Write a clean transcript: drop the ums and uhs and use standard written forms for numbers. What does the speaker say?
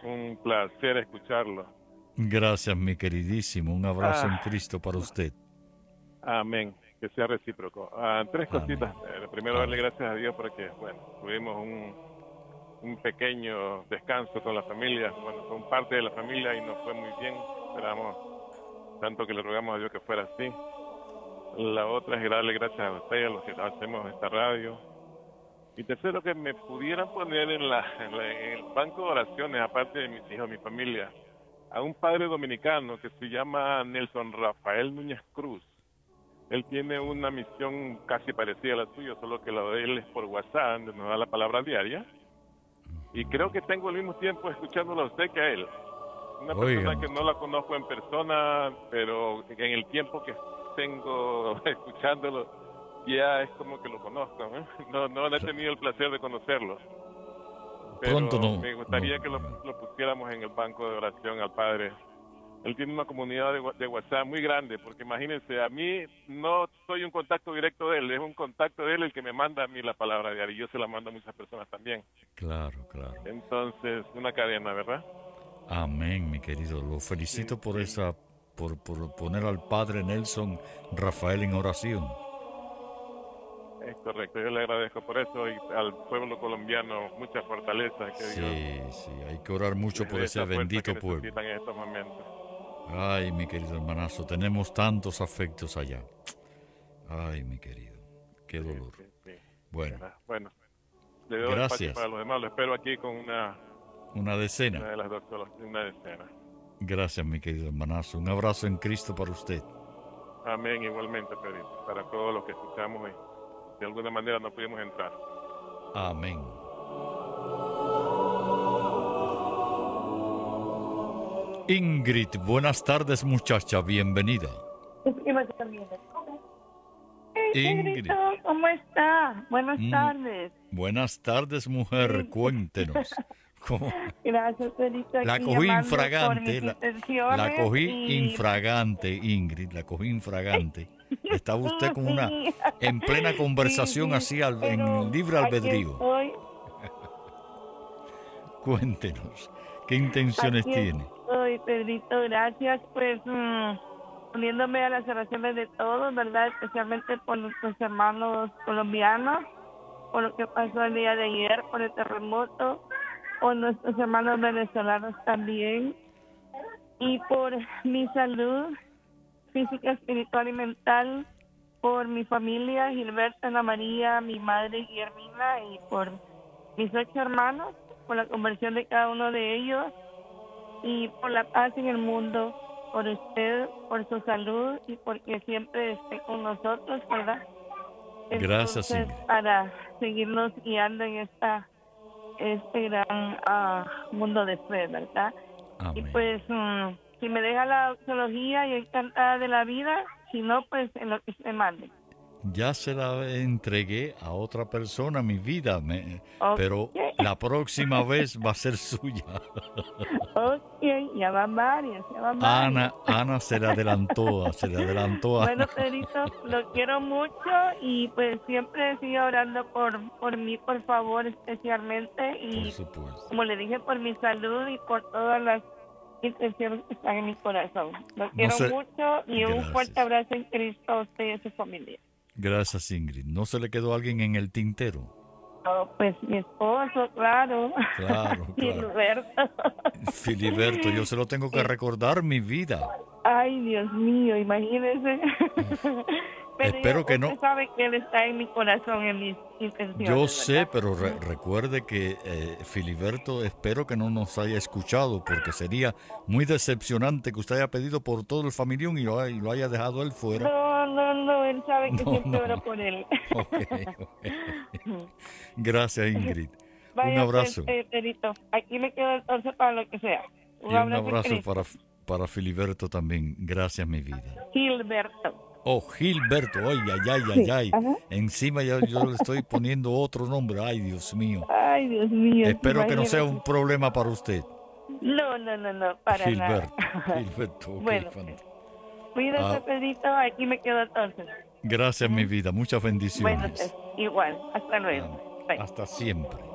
un placer escucharlo. Gracias, mi queridísimo. Un abrazo en Cristo para usted. Amén. Que sea recíproco. Tres cositas. Primero, darle gracias a Dios porque, bueno, tuvimos un pequeño descanso con la familia. Bueno, con parte de la familia y nos fue muy bien. Esperamos tanto que le rogamos a Dios que fuera así. La otra es darle gracias a ustedes, a los que hacemos esta radio. Y tercero, que me pudieran poner en el banco de oraciones, aparte de mis hijos, mi familia, a un padre dominicano que se llama Nelson Rafael Núñez Cruz. Él tiene una misión casi parecida a la tuya, solo que la de él es por WhatsApp, donde nos da la palabra diaria. Y creo que tengo el mismo tiempo escuchándolo a usted que a él. Una persona que no la conozco en persona, pero en el tiempo que tengo escuchándolo, ya es como que lo conozco. No he tenido el placer de conocerlo. Pero Pronto no. Me gustaría que lo pusiéramos en el banco de oración al Padre. Él tiene una comunidad de WhatsApp muy grande, porque imagínense, a mí no soy un contacto directo de él, es un contacto de él el que me manda a mí la palabra diaria, y yo se la mando a muchas personas también. Claro. Entonces, una cadena, ¿verdad? Amén, mi querido. Lo felicito por poner al Padre Nelson Rafael en oración. Es correcto, yo le agradezco por eso y al pueblo colombiano mucha fortaleza. Que Dios hay que orar mucho por ese bendito pueblo. En estos momentos. Ay, mi querido hermanazo, tenemos tantos afectos allá. Ay, mi querido, qué dolor. Sí. Bueno, le doy gracias. Para los demás, lo espero aquí con una decena. Una de las doctoras, una decena. Gracias, mi querido hermanazo. Un abrazo en Cristo para usted. Amén, igualmente, Pedrito, para todos los que escuchamos y de alguna manera no pudimos entrar. Amén. Ingrid, buenas tardes, muchacha, bienvenida. Ingrid, ¿cómo está? Buenas tardes. Buenas tardes, mujer, cuéntenos. ¿Cómo? Gracias, Pedrito. La cogí infragante, la cogí infragante, Ingrid, la cogí infragante. Estaba usted en plena conversación así en libre albedrío. Cuéntenos, ¿qué intenciones tiene? Pedrito, gracias, pues uniéndome a las oraciones de todos, ¿verdad? Especialmente por nuestros hermanos colombianos, por lo que pasó el día de ayer, por el terremoto, por nuestros hermanos venezolanos también, y por mi salud física, espiritual y mental, por mi familia, Gilberto, Ana María, mi madre Guillermina, y por mis 8 hermanos, por la conversión de cada uno de ellos, y por la paz en el mundo, por usted, por su salud y porque siempre esté con nosotros, ¿verdad? Gracias, Ingrid. Para seguirnos guiando en este gran mundo de fe, ¿verdad? Amén. Y pues, si me deja la doxología y encantada de la vida, si no, pues en lo que se mande. Ya se la entregué a otra persona, mi vida, pero la próxima vez va a ser suya. Ok, ya van varias. Ana se le adelantó. Bueno, Pedrito, lo quiero mucho y pues siempre sigo orando por mí, por favor, especialmente. Y por supuesto. Como le dije, por mi salud y por todas las intenciones que están en mi corazón. Lo quiero mucho y un fuerte abrazo en Cristo a usted y a su familia. Gracias, Ingrid. ¿No se le quedó alguien en el tintero? No, pues mi esposo, claro. Filiberto, yo se lo tengo que recordar, mi vida. Ay, Dios mío, imagínese. Pero espero que no. Usted sabe que él está en mi corazón, en mis intenciones. Yo sé, pero recuerde que Filiberto, espero que no nos haya escuchado, porque sería muy decepcionante que usted haya pedido por todo el familión y lo haya dejado él fuera. No, él sabe que siempre oro por él. Okay. Gracias, Ingrid. Vaya, un abrazo. Perito. Aquí me quedo entonces para lo que sea. Un abrazo para Filiberto también. Gracias, mi vida. Gilberto. Oh, Gilberto, ay. Encima yo le estoy poniendo otro nombre. Ay, Dios mío. Espero que no sea un problema para usted. No, para Gilberto, nada. Gilberto, okay, bueno, cuídate, Pedrito, aquí me quedo entonces. Gracias, mi vida, muchas bendiciones. Bueno, igual, hasta luego. Hasta siempre.